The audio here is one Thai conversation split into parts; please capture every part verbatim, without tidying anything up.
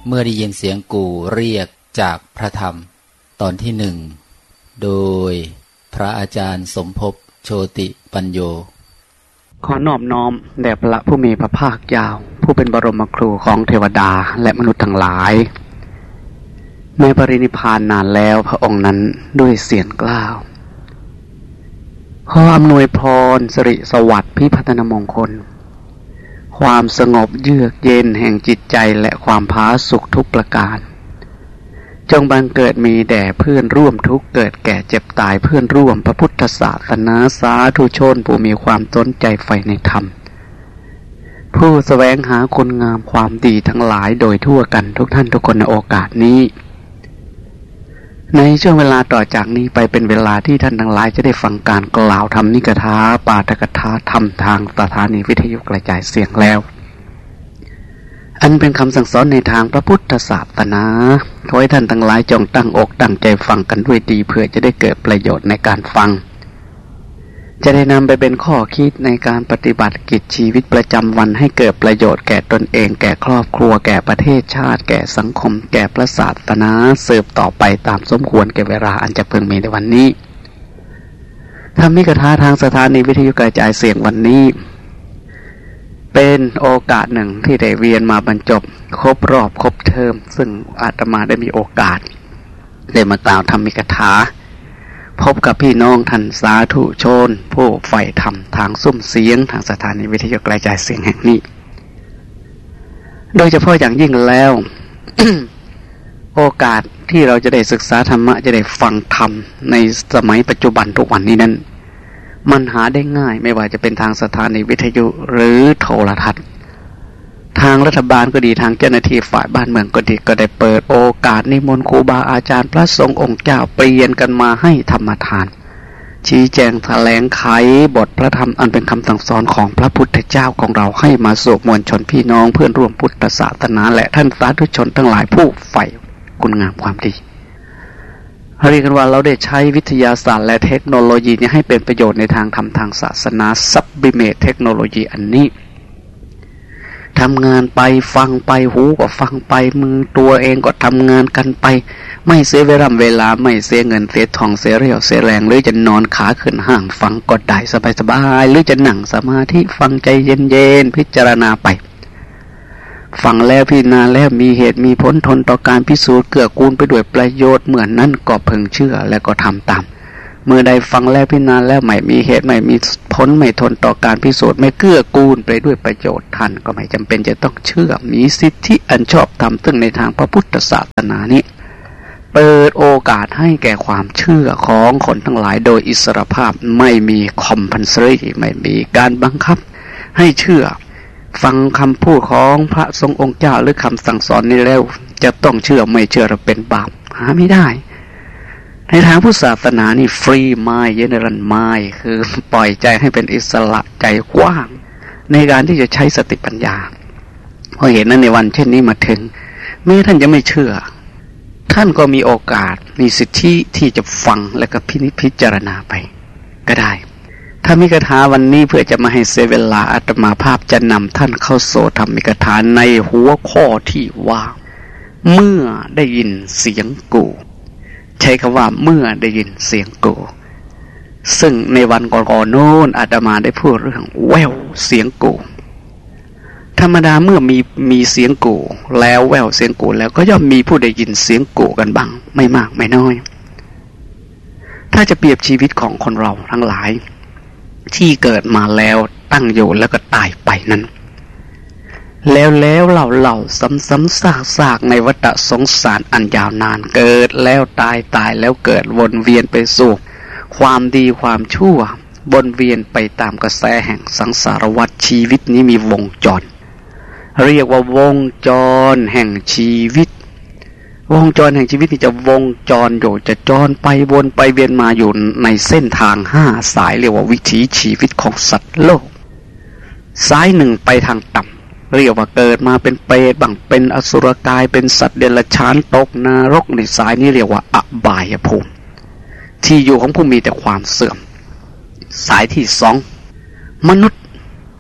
เมื่อได้ยินเสียงกู่เรียกจากพระธรรมตอนที่หนึ่งโดยพระอาจารย์สมภพโชติปัญโยขอนอบน้อมแด่พระผู้มีพระภาคยาวผู้เป็นบรมครูของเทวดาและมนุษย์ทั้งหลายแม้ปรินิพพานนานแล้วพระองค์นั้นด้วยเสียงกล้าวขออำนวยพรสิริสวัสดิ์พิพัฒนมงคลความสงบเยือกเย็นแห่งจิตใจและความผาสุกทุกประการจงบังเกิดมีแด่เพื่อนร่วมทุกข์เกิดแก่เจ็บตายเพื่อนร่วมพระพุทธศาสนาสาธุชนผู้มีความสนใจใฝ่ในธรรมผู้แสวงหาคุณงามความดีทั้งหลายโดยทั่วกันทุกท่านทุกคนในโอกาสนี้ในช่วงเวลาต่อจากนี้ไปเป็นเวลาที่ท่านทั้งหลายจะได้ฟังการกล่าวธรรมนิกถาปาฐกถาธรรมทางสถานีวิทยุกระจายเสียงแล้วอันเป็นคำสั่งสอนในทางพระพุทธศาสนาขอให้ท่านทั้งหลายจงตั้งอกตั้งใจฟังกันด้วยดีเพื่อจะได้เกิดประโยชน์ในการฟังจะได้นำไปเป็นข้อคิดในการปฏิบัติกิจชีวิตประจำวันให้เกิดประโยชน์แก่ตนเองแก่ครอบครัวแก่ประเทศชาติแก่สังคมแก่พระศาสนาสืบต่อไปตามสมควรแก่เวลาอันจะพึงมีในวันนี้ธรรมิกถาทางสถานีวิทยุกระจายเสียงวันนี้เป็นโอกาสหนึ่งที่ได้เวียนมาบรรจบครบรอบครบเทอมซึ่งอาตมาได้มีโอกาสได้มากล่าวธรรมิกถาพบกับพี่น้องท่านสาธุชนผู้ใฝ่ธรรมทางซุ้มเสียงทางสถานีวิทยุกระจายเสียงแห่งนี้โดยเฉพาะอย่างยิ่งแล้ว โอกาสที่เราจะได้ศึกษาธรรมะจะได้ฟังธรรมในสมัยปัจจุบันทุกวันนี้นั้นมันหาได้ง่ายไม่ว่าจะเป็นทางสถานีวิทยุหรือโทรทัศน์ทางรัฐบาลก็ดีทางเจ้าหน้าที่ฝ่ายบ้านเมืองก็ดีก็ได้เปิดโอกาสนิมนต์ครูบาอาจารย์พระสงฆ์องค์เจ้าเปลี่ยนกันมาให้ธรรมทานชี้แจงแถลงไขบทพระธรรมอันเป็นคำสั่งสอนของพระพุทธเจ้าของเราให้มาสู่มวลชนพี่น้องเพื่อนร่วมพุทธศาสนาและท่านสาธุชนทั้งหลายผู้ใฝ่คุณงามความดีเรียกกันว่าเราได้ใช้วิทยาศาสตร์และเทคโนโลยีนี้ให้เป็นประโยชน์ในทางธรรมทางศาสนาซับบิเมตเทคโนโลยีอันนี้ทำงานไปฟังไปหูก็ฟังไปมือตัวเองก็ทำงานกันไปไม่เสียเวลาเวลาไม่เสียเงินเสียทองเสียเรี่ยวเสียแรงหรือจะนอนขาขึ้นห้างฟังก็ได้สบายๆหรือจะนั่งสมาธิฟังใจเย็นๆพิจารณาไปฟังแล้วพิจารณาแล้วมีเหตุมีผลทนต่อการพิสูจน์เกื้อกูลไปด้วยประโยชน์เหมือนนั้นก็พึงเชื่อและก็ทำตามเมื่อใดฟังแล้วพิจารณาแล้วไม่มีเหตุไม่มีผลไม่ทนต่อการพิสูจน์ไม่เกื้อกูลไปด้วยประโยชน์ท่านก็ไม่จำเป็นจะต้องเชื่อมีสิทธิอันชอบธรรมซึ่งในทางพระพุทธศาสนานี้เปิดโอกาสให้แก่ความเชื่อของคนทั้งหลายโดยอิสรภาพไม่มีคอมพัลซอรี่ไม่มีการบังคับให้เชื่อฟังคำพูดของพระสงฆ์องค์เจ้าหรือคำสั่งสอนนี้แล้วจะต้องเชื่อไม่เชื่อเราเป็นบาปหาไม่ได้ในทางพุทธศาสนานี่ฟรีไมล์เยเนรัลไมล์คือปล่อยใจให้เป็นอิสระใจกว้างในการที่จะใช้สติปัญญาพอเห็นนั้นในวันเช่นนี้มาถึงแม้ท่านจะไม่เชื่อท่านก็มีโอกาสมีสิทธิที่จะฟังและก็พินิจพิจารณาไปก็ได้ธรรมิกถาวันนี้เพื่อจะมาให้เสียเวลาอาตมาภาพจะนำท่านเข้าสู่ธรรมิกถาในหัวข้อที่ว่าเมื่อได้ยินเสียงกูใช้คำว่าเมื่อได้ยินเสียงกูซึ่งในวันก่อนๆโน้นอาตมาได้พูดเรื่องแววเสียงกูธรรมดาเมื่อมีมีเสียงกูแล้วแววเสียงกูแล้วก็ย่อมมีผู้ได้ยินเสียงกูกันบ้างไม่มากไม่น้อยถ้าจะเปรียบชีวิตของคนเราทั้งหลายที่เกิดมาแล้วตั้งอยู่แล้วก็ตายไปนั้นแล้วแล้วเล่าเล่าซ้ำๆซากๆในวัฏสงสารอันยาวนานเกิดแล้วตายตายแล้วเกิดวนเวียนไปสู่ความดีความชั่ววนเวียนไปตามกระแสแห่งสังสารวัฏชีวิตนี้มีวงจรเรียกว่าวงจรแห่งชีวิตวงจรแห่งชีวิตนี่จะวงจรอยู่จะจรไปวนไปเวียนมาอยู่ในเส้นทางห้าสายเรียกว่าวิถีชีวิตของสัตว์โลกสายหนึ่งไปทางต่ำเรียกว่าเกิดมาเป็นเปรตบังเป็นอสุรกายเป็นสัตว์เดรัจฉานตกนรกในสายนี้เรียกว่าอบายภูมิที่อยู่ของผู้มีแต่ความเสื่อมสายที่สองมนุษย์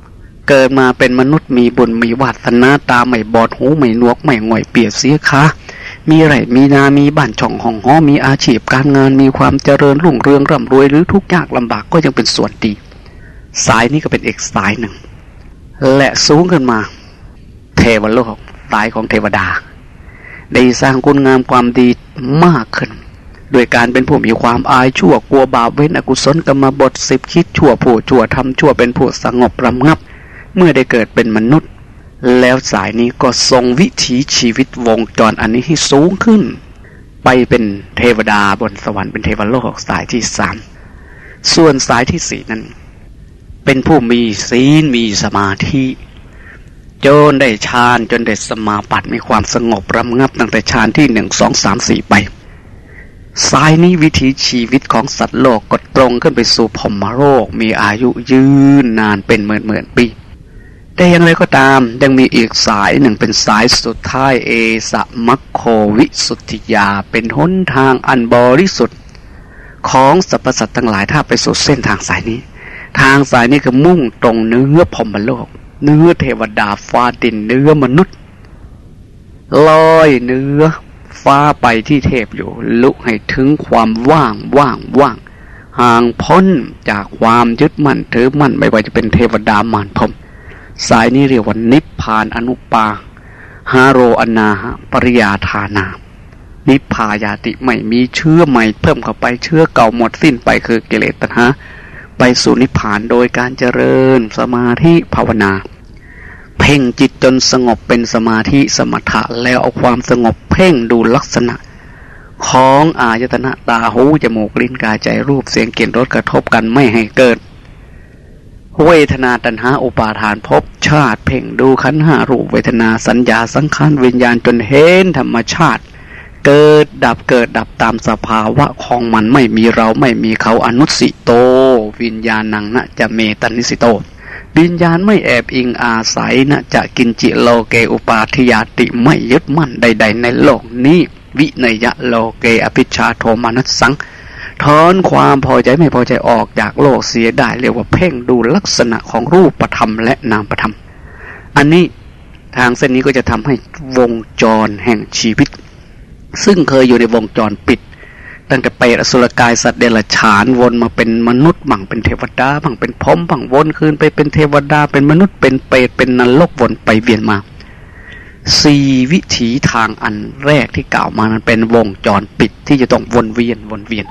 เกิดมาเป็นมนุษย์มีบุญมีวาสนาตาไม่บอดหูไม่หนวกไม่ง่อยเปียกเสียขามีไร่มีนามีบ้านช่องห้องหอมีอาชีพการงานมีความเจริญรุ่งเรืองร่ำรวยหรือทุกข์ยากลำบากก็ยังเป็นส่วนดีสายนี้ก็เป็นอีกสายหนึ่งและสูงขึ้นมาเทวโลกสายของเทวดาได้สร้างคุณงามความดีมากขึ้นโดยการเป็นผู้มีความอายชั่วกลัวบาปเว้นอกุศลกรรมบทสิบคิดชั่วผู้ชั่วทำชั่วเป็นผู้สงบระงับเมื่อได้เกิดเป็นมนุษย์แล้วสายนี้ก็ทรงวิถีชีวิตวงจรอันนี้ให้สูงขึ้นไปเป็นเทวดาบนสวรรค์เป็นเทวโลกสายที่สามส่วนสายที่สี่นั้นเป็นผู้มีศีลมีสมาธิจนได้ฌานจนได้สมาบัติมีความสงบระงับตั้งแต่ฌานที่หนึ่งสองสามสี่ไปสายนี้วิถีชีวิตของสัตว์โลกก็ตรงขึ้นไปสู่พรหมโลกมีอายุยืนนานเป็นหมื่นหมื่นปีแต่อย่างไรก็ตามยังมีอีกสายหนึ่งเป็นสายสุดท้ายเอสะมัคโควิสุทธิยาเป็นหนทางอันบริสุทธิ์ของสรรพสัตว์ทั้งหลายถ้าไปสู่เส้นทางสายนี้ทางสายนี้ก็มุ่งตรงเนื้อพรหมโลกเนื้อเทวดาฟ้าดินเนื้อมนุษย์ลอยเนื้อฟ้าไปที่เทพอยู่ลุให้ถึงความว่างว่างว่างห่างพ้นจากความยึดมั่นถือมั่นไม่ว่าจะเป็นเทวดามารพรหมสายนี้เรียกว่านิพพานอนุปาหาโรอนาหะปริยาธานานิพพายาติไม่มีเชื้อใหม่เพิ่มเข้าไปเชื้อเก่าหมดสิ้นไปคือกิเลสตัณหาไปสู่นิพพานโดยการเจริญสมาธิภาวนาเพ่งจิตจนสงบเป็นสมาธิสมถะแล้วเอาความสงบเพ่งดูลักษณะของอายตนะตาหูจมูกลิ้นกายใจรูปเสียงกลิ่นรสกระทบกันไม่ให้เกิดเวทนาตัณหาอุปาทานภพชาติเพ่งดูขันธ์ห้ารูปเวทนาสัญญาสังขารวิญญาณจนเห็นธรรมชาติเกิดดับเกิดดับตามสภาวะของมันไม่มีเราไม่มีเขาอนุสิโตวิญญาณังนะจะเมตันนิสิโตวิญญาณไม่แอบอิงอาศัยนะจะกินจิโลเกอุปาทิยาติไม่ยึดมั่นใดๆในโลกนี้วิเนยะโลเกอภิชฌาโทมานัสสังถอนความพอใจไม่พอใจออกจากโลกเสียได้เรียกว่าเพ่งดูลักษณะของรูปธรรมและนามธรรมอันนี้ทางเส้นนี้ก็จะทำให้วงจรแห่งชีวิตซึ่งเคยอยู่ในวงจรปิดตั้งแต่เปรตอสุรกายสัตว์เดรัจฉานวนมาเป็นมนุษย์บังเป็นเทวดาบังเป็นพรหมบังวนคืนไปเป็นเทวดาเป็นมนุษย์เป็นเปรตเป็นนรกวนไปเวียนมาสี่วิถีทางอันแรกที่กล่าวมานั้นเป็นวงจรปิดที่จะต้องวนเวียนวนเวียน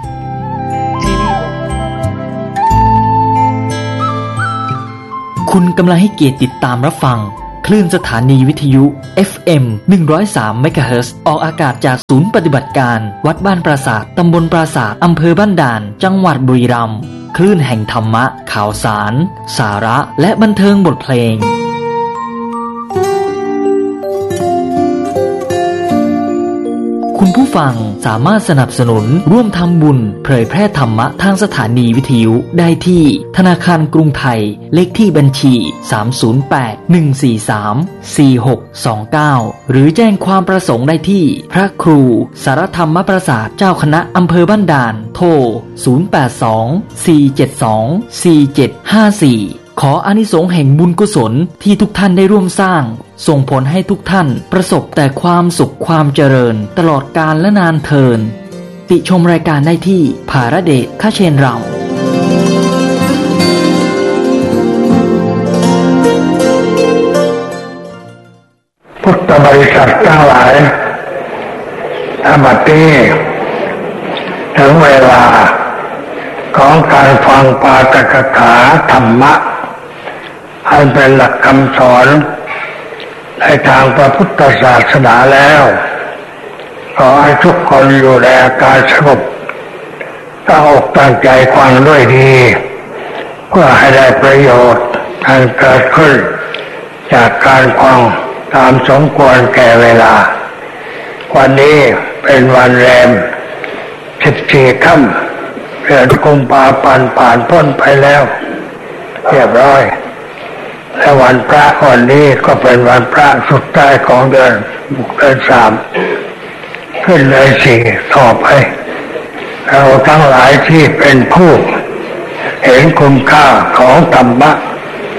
คุณกำลังให้เกียรติติดตามรับฟังคลื่นสถานีวิทยุ เอฟ เอ็ม หนึ่งร้อยสาม เมกะเฮิรตซ์ออกอากาศจากศูนย์ปฏิบัติการวัดบ้านปราสาทตำบลปราสาทอำเภอบ้านด่านจังหวัดบุรีรัมย์คลื่นแห่งธรรมะข่าวสารสาระและบันเทิงบทเพลงคุณผู้ฟังสามารถสนับสนุนร่วมทำบุญเผยแพร่ธรรมะทางสถานีวิทยุได้ที่ธนาคารกรุงไทยเลขที่บัญชีสาม ศูนย์ แปด หนึ่ง สี่ สาม สี่ หก สอง เก้าหรือแจ้งความประสงค์ได้ที่พระครูสารธรรมประสาทเจ้าคณะอำเภอบ้านด่านโทรศูนย์ แปด สอง สี่ เจ็ด สอง สี่ เจ็ด ห้า สี่ขออานิสงส์แห่งบุญกุศลที่ทุกท่านได้ร่วมสร้างส่งผลให้ทุกท่านประสบแต่ความสุขความเจริญตลอดกาลและนานเทอญติชมรายการได้ที่ภารเดชคเชนเราพุทธบริษัททั้งหลายณ บัดนี้ถึงเวลาของการฟังปาฐกถาธรรมะอันเป็นหลักคำสอนในทางพระพุทธศาสนาแล้วขอให้ทุกคนอยู่ในอาการสงบตั้งอกตั้งใจฟังด้วยดีเพื่อให้ได้ประโยชน์อันเกิดขึ้นจากการฟังตามสมควรแก่เวลาวันนี้เป็นวันแรมสิบสี่ค่ำเดือนกุมภาพันธ์ผ่านพ้นไปแล้วเรียบร้อยและวันพระวันนี้ก็เป็นวันพระสุดท้ายของเดือนเดือนสามขึ้นเลยสี่ต่อไปเราทั้งหลายที่เป็นผู้เห็นคุณค่าของธรรมะ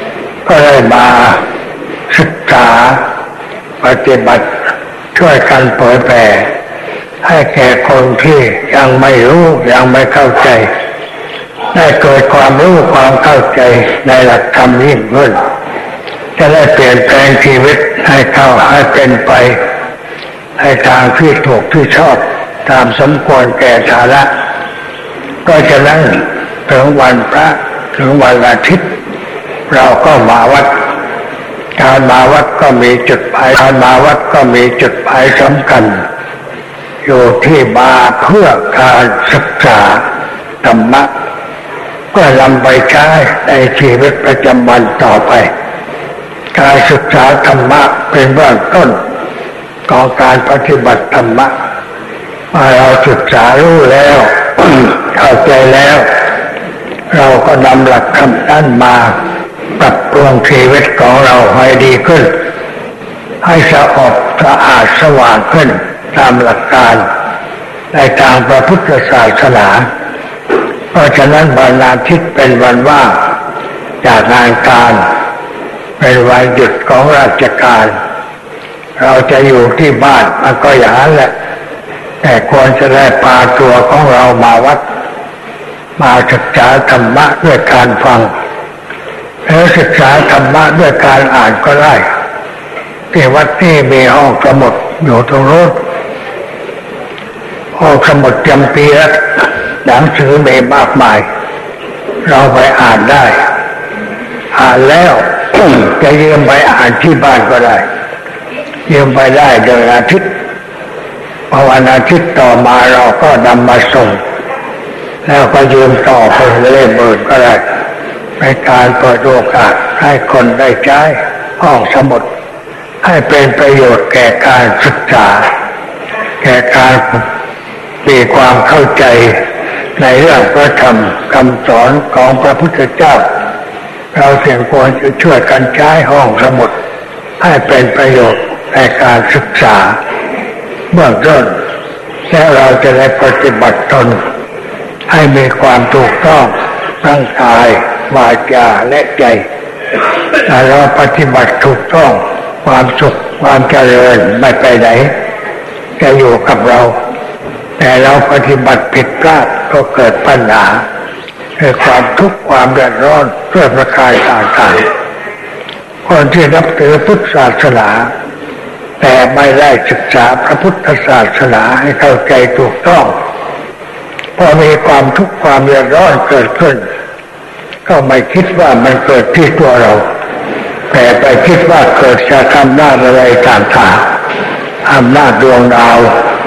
ก็เลยมาศึกษาปฏิบัติช่วยกันเผยแผ่ให้แก่คนที่ยังไม่รู้ยังไม่เข้าใจได้เกิดความรู้ความเข้าใจในหลักธรรมยิ่งขึ้นจะได้เปลี่ยนแปลงชีวิตให้เข้าให้เป็นไปให้ทางที่ถูกที่ชอบตามสมควรแก่ฐานะก็ฉะนั้นถึงวันพระถึงวันอาทิตย์เราก็มาวัดการมาวัดก็มีจุดหมายการมาวัดก็มีจุดหมายสำคัญอยู่ที่มาเพื่อการศึกษาธรรมะก็นำไปใช้ในชีวิตประจำวันต่อไปการศึกษาธรรมะเป็นเบื้องต้นของการปฏิบัติธรรมะเมื่อเราศึกษารู้แล้ว เข้าใจแล้วเราก็นำหลักคำนั้นมาปรับปรุงชีวิตของเราให้ดีขึ้นให้สะอาดสะอาดสว่างขึ้นตามหลักการในทางพระพุทธศาสนาเพราะฉะนั้นวันอาทิตย์เป็นวันว่างจากงานการเป็นวันหยุดของราชการเราจะอยู่ที่บ้านมันก็อย่างนั้นแหละแต่ควรจะได้พาตัวของเรามาวัดมาศึกษาธรรมะด้วยการฟังแล้วศึกษาธรรมะด้วยการอ่านก็ได้ที่วัดที่มีห้องสมุดอยู่ตรงโน้นห้องสมุดจำปีละหนังสือมีมากมายเราไปอ่านได้อ่านแล้ว จะยืมไปอ่านที่บ้านก็ได้ยืมไปได้เดือนอาทิตย์พอวันอาทิตย์ต่อมาเราก็นำมาส่งแล้วก็ยืมต่อไปเล่มอื่นก็ได้ในการเปิดโอกาสให้คนได้ใช้ห้องสมุดให้เป็นประโยชน์แก่การศึกษาแก่การมีความเข้าใจในเรื่องพระธรรมคำสอนของพระพุทธเจ้าเราเสียงควรจะช่วยกันใช้ห้องสมุดให้เป็นประโยชน์ในการศึกษาเบื้องต้นและเราจะได้ปฏิบัติตนให้มีความถูกต้องทั้งกายวาจาและใจถ้าเราปฏิบัติถูกต้องความสุขความเจริญไม่ไปไหนจะอยู่กับเราแต่เราปฏิบัติผิดพลาดก็เกิดปัญหาคือความทุกข์ความเดือดร้อนด้วยประการต่างๆคนที่นับถือพุทธศาสนาแต่ไม่ได้ศึกษาพระพุทธศาสนาให้เข้าใจถูกต้องพอมีความทุกข์ความเดือดร้อนเกิดขึ้นก็ไม่คิดว่ามันเกิดที่ตัวเราแต่ไปคิดว่าเกิดจากอำนาจอะไรต่างๆอำนาจดวงดาว